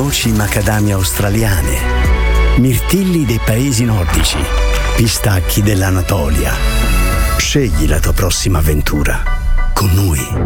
noci macadamia australiane, mirtilli dei paesi nordici, pistacchi dell'Anatolia. Scegli la tua prossima avventura con noi.